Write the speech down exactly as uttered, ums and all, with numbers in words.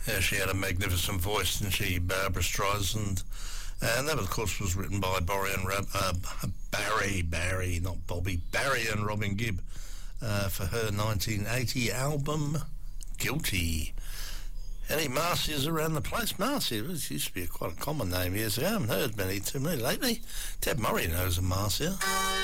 Yeah, she had a magnificent voice, didn't she, Barbara Streisand? And that, of course, was written by Barry and Rob, uh, Barry, Barry, not Bobby, Barry and Robin Gibb uh, for her nineteen eighty album, Guilty. Any Marcias around the place? Marcia, it used to be a quite a common name years ago. I haven't heard many too many lately. Ted Murray knows a Marcia.